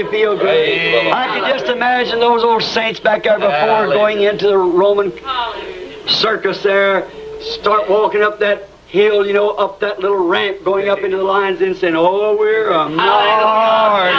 me feel good. I can just imagine those old saints back there before going into the Roman circus there, start walking up that hill, you know, up that little ramp, going up into the lions and saying, oh, we're a